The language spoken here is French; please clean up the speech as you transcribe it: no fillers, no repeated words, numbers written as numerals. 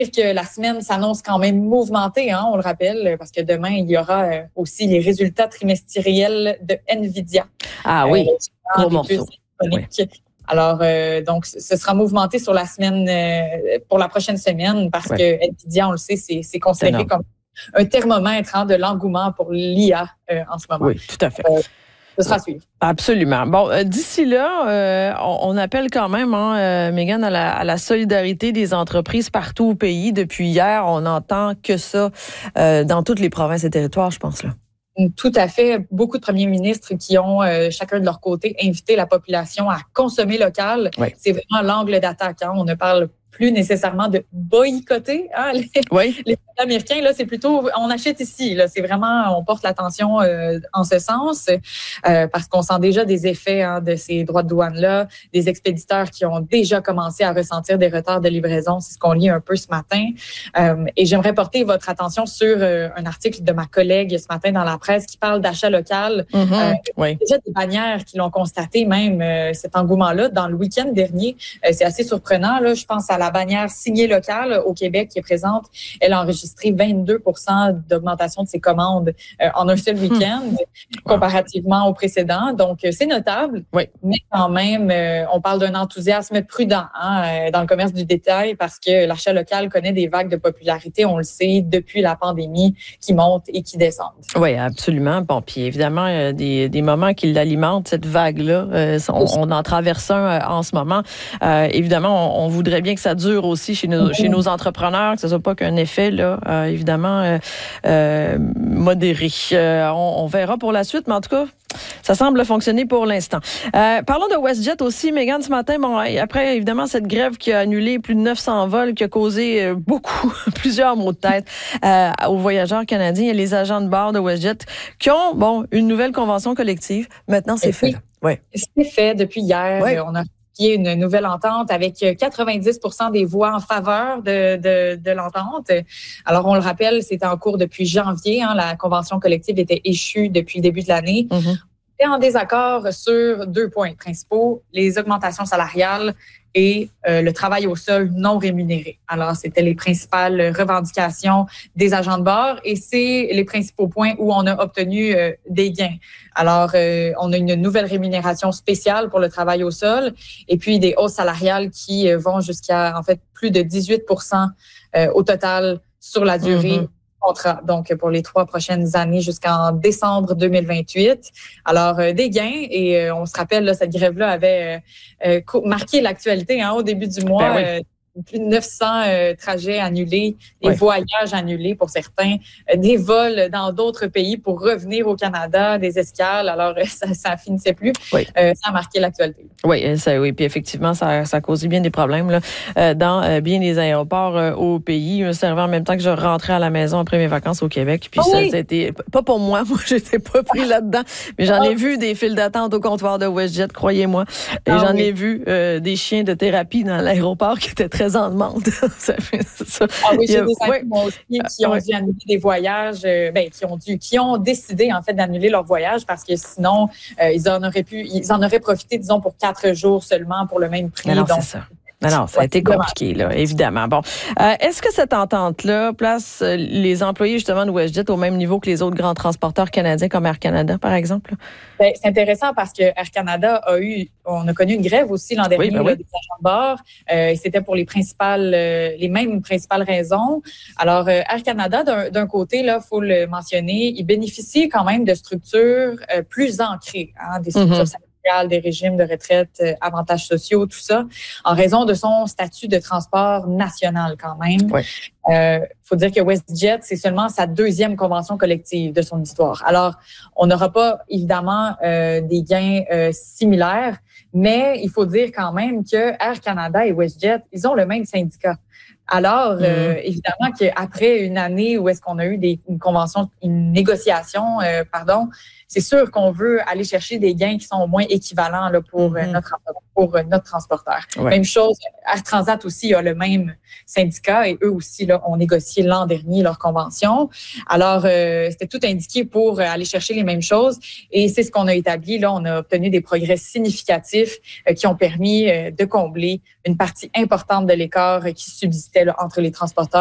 que la semaine s'annonce quand même mouvementée, on le rappelle, parce que demain, il y aura aussi les résultats trimestriels de Nvidia. Ah oui, gros morceau. Oui. Alors, donc, ce sera mouvementé sur la semaine, pour la prochaine semaine, parce que Nvidia, on le sait, c'est considéré comme un thermomètre de l'engouement pour l'IA en ce moment. Oui, tout à fait. Ce sera à suivre. Absolument. Bon, d'ici là, on appelle quand même, Mégane, à la solidarité des entreprises partout au pays. Depuis hier, on n'entend que ça dans toutes les provinces et territoires, je pense, là. Tout à fait. Beaucoup de premiers ministres qui ont, chacun de leur côté, invité la population à consommer local. Oui. C'est vraiment l'angle d'attaque. On ne parle plus nécessairement de boycotter les Américains. Là, c'est plutôt on achète ici. Là, c'est vraiment on porte l'attention en ce sens parce qu'on sent déjà des effets de ces droits de douane là, des expéditeurs qui ont déjà commencé à ressentir des retards de livraison. C'est ce qu'on lit un peu ce matin. Et j'aimerais porter votre attention sur un article de ma collègue ce matin dans la presse qui parle d'achat local. Déjà des bannières qui l'ont constaté même cet engouement-là dans le week-end dernier. C'est assez surprenant. Là, je pense à la bannière signée locale au Québec qui est présente. Elle a enregistré 22% d'augmentation de ses commandes en un seul week-end comparativement au précédent. Donc, c'est notable. Oui. Mais quand même, on parle d'un enthousiasme prudent dans le commerce du détail parce que l'achat local connaît des vagues de popularité, on le sait, depuis la pandémie qui montent et qui descendent. Oui, absolument. Bon, puis évidemment, des moments qui l'alimentent, cette vague-là, on en traverse un en ce moment. Évidemment, on voudrait bien que ça dure aussi chez nos entrepreneurs, que ce soit pas qu'un effet, là, évidemment, modéré. On verra pour la suite, mais en tout cas, ça semble fonctionner pour l'instant. Parlons de WestJet aussi, Mégane, ce matin. Bon, après, évidemment, cette grève qui a annulé plus de 900 vols, qui a causé plusieurs maux de tête aux voyageurs canadiens et les agents de bord de WestJet qui ont, une nouvelle convention collective. Maintenant, c'est fait. Oui. C'est fait depuis hier. Oui. On a une nouvelle entente avec 90% des voix en faveur de l'entente. Alors, on le rappelle, c'était en cours depuis janvier. La convention collective était échue depuis le début de l'année. Mm-hmm. On était en désaccord sur 2 points principaux, les augmentations salariales et le travail au sol non rémunéré. Alors, c'était les principales revendications des agents de bord et c'est les principaux points où on a obtenu des gains. Alors, on a une nouvelle rémunération spéciale pour le travail au sol et puis des hausses salariales qui vont jusqu'à, en fait, plus de 18% au total sur la durée contrat, donc pour les 3 prochaines années jusqu'en décembre 2028. Alors, des gains, et on se rappelle, là, cette grève-là avait marqué l'actualité au début du mois. Plus de 900 trajets annulés, des voyages annulés pour certains, des vols dans d'autres pays pour revenir au Canada, des escales. Alors, ça finissait plus. Ça a marqué l'actualité. Oui, puis effectivement, ça a causé bien des problèmes là, dans bien des aéroports au pays. Je me servais en même temps que je rentrais à la maison après mes vacances au Québec. Puis c'était pas pour moi. Moi, j'étais pas pris là-dedans. Mais j'en ai vu des files d'attente au comptoir de WestJet, croyez-moi. Et j'en ai vu des chiens de thérapie dans l'aéroport qui étaient très en demande. Ça fait ça. J'ai des amis moi aussi qui ont dû annuler des voyages, qui ont décidé en fait d'annuler leur voyage parce que sinon ils en auraient profité, disons, pour 4 jours seulement pour le même prix. Mais non, donc, c'est ça. Non, ça a été compliqué, là, évidemment. Bon, est-ce que cette entente-là place les employés, justement, de WestJet au même niveau que les autres grands transporteurs canadiens, comme Air Canada, par exemple? Ben, c'est intéressant parce que Air Canada on a connu une grève aussi l'an dernier des agents de bord. C'était pour les mêmes principales raisons. Alors, Air Canada, d'un côté, là, faut le mentionner, il bénéficie quand même de structures plus ancrées, des structures des régimes de retraite, avantages sociaux, tout ça, en raison de son statut de transport national quand même. Faut dire que WestJet, c'est seulement sa 2e convention collective de son histoire. Alors, on n'aura pas évidemment des gains similaires, mais il faut dire quand même que Air Canada et WestJet, ils ont le même syndicat. Alors, évidemment qu'après une année où est-ce qu'on a eu une négociation, c'est sûr qu'on veut aller chercher des gains qui sont au moins équivalents là, pour notre transporteur. Même chose, Air Transat aussi a le même syndicat et eux aussi là, ont négocié l'an dernier leur convention. Alors, c'était tout indiqué pour aller chercher les mêmes choses et c'est ce qu'on a établi. Là, on a obtenu des progrès significatifs qui ont permis de combler une partie importante de l'écart qui subsistait était là, entre les transporteurs